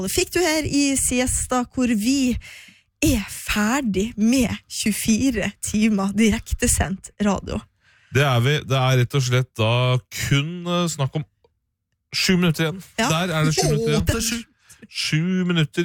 Og det fikk du her i siesta, hvor vi ferdig med 24 timer direktesendt radio. Det vi. Det rett og slett da kun snakk om 7 minutter igjen. Ja. Der det 7 minutter igjen. 7 minutter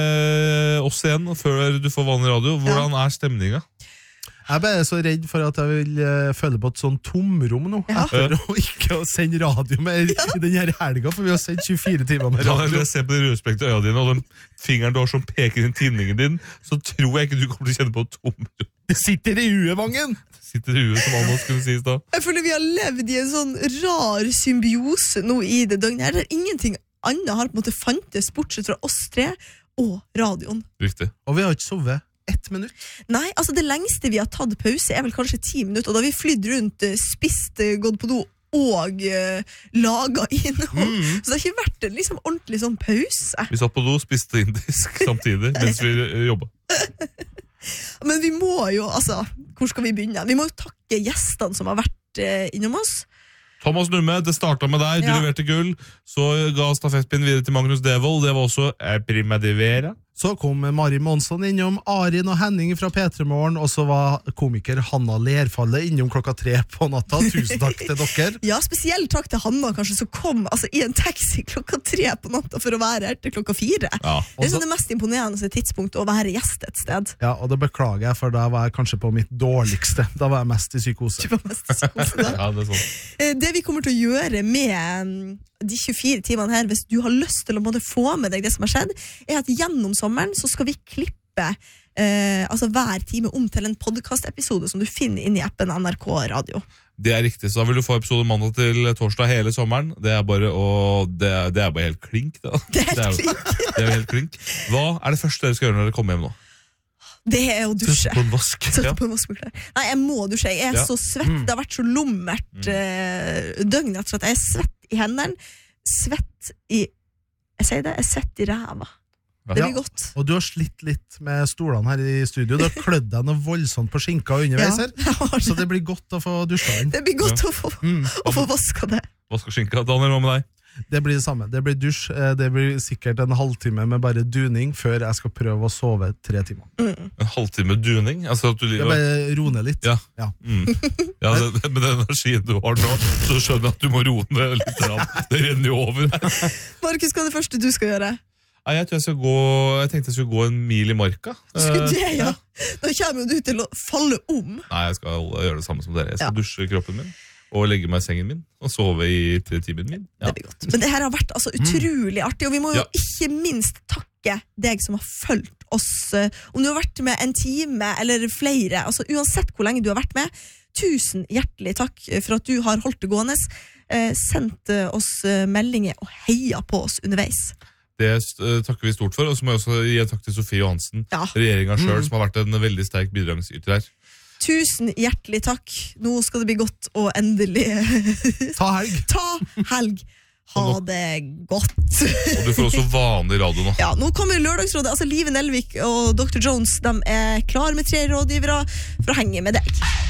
med oss igjen før du får vanlig radio. Hvordan stemningen? Jeg bare så redd for at jeg vil føle på et sånn tomrom nå, etter å ikke sende radio mer i denne helga, for vi har sendt 24 timer med radio. Når jeg ser på de rødspekte øynene dine, og den fingeren du har som peker inn tinningen din, så tror jeg ikke du kommer til å kjenne på et tomrom. Det sitter i huet, Vangen! Det sitter i huet, som Almås kunne sies da. Jeg føler vi har levd i en sånn rar symbiose nå i det døgnet her, der ingenting annet har på en måte fantes, bortsett fra oss tre og radioen. Riktig. Og vi har ikke sovet 1 minutt. Nei, altså det lengste vi har tatt pause vel kanskje 10 minutter, og da har vi flydd rundt, spist, gått på do og laget innhold. Så det har ikke vært en liksom ordentlig sånn pause. Vi satt på do, spiste indisk samtidig mens vi jobbet. Men vi må jo, altså, hvor skal vi begynne? Vi må jo takke gjestene som har vært innom oss. Thomas Numme, det startet med deg, du leverte gull, så ga stafettpinnen videre til Magnus Devold, det var også Prima de Vera. Så kom Mari Monsson innom, Arin og Henning fra P3morgen, og så var komiker Hanna Lerfalle innom 3:00 på natta. Tusen takk til dere. Ja, spesielt takk til Hanna, kanskje, som kom i en taxi 3:00 på natta for å være her til 4:00. Ja. Det det mest imponerende tidspunkt å være gjest et sted. Ja, og det beklager jeg, for da var jeg kanskje på mitt dårligste. Da var jeg mest i psykose. Du var mest i psykose da. Ja, det sånn. Det vi kommer til å gjøre med de 24 timene her, hvis du har lyst til å få med deg det som har skjedd, at gjennom sommeren så skal vi klippe hver time om til en podcast-episode som du finner inn i appen NRK Radio. Det riktig, så da vil du få episode mandag til torsdag hele sommeren. Det bare helt klink da. Det klink. Det helt klink. Hva det første dere skal gjøre når dere kommer hjem nå? Det å dusje. Sette på en vask. Sette på en vask med klær. Nei, jeg må dusje. Jeg så svett. Det har vært så lummert døgn, rett og slett. Jeg svett i hendene, svett i jeg svett i ræva. Det blir godt. Og du har slitt litt med stolene her i studio. Du har klødd deg noe voldsomt på skinka underveis her. Så det blir godt å få dusja inn. Det blir godt å få vaska det. Vaska skinka. Daniel, hva med deg? Det blir det samme. Det blir dusj. Det blir sikkert en halvtime med bare duning før jeg skal prøve å sove 3 timer. En halvtime duning? Altså at du jeg bare roe ned litt. Ja. Med den energien du har nå, så skjønner jeg at du må roe ned litt. Det renner jo over. Markus, hva det første du skal gjøre? Jeg tror jeg tenkte jeg skulle gå en mil i marka. Skulle det, ja? Da kommer du til å falle om. Nei, jeg skal gjøre det samme som dere. Jeg skal dusje kroppen min og legge meg i sengen min og sove i 3 timer min. Ja. Det blir godt. Men det her har vært utrolig artig, og vi må jo ikke minst takke deg som har fulgt oss. Om du har vært med en time eller flere, altså uansett hvor lenge du har vært med, tusen hjertelig takk for at du har holdt det gående, sendt oss meldinger og heia på oss underveis. Det takker vi stort for, og så må jeg også gi en takk til Sofie Johansen, regjeringen selv, som har vært en veldig sterk bidragsyter her. Tusen hjertelig takk. Nå skal det bli godt og endelig Ta helg. Ha det godt. Og du får også vanlig radio nå. Ja, nå kommer Lørdagsrådet. Altså Live Nelvik og Dr. Jones, de klar med 3 rådgivere for å henge med deg.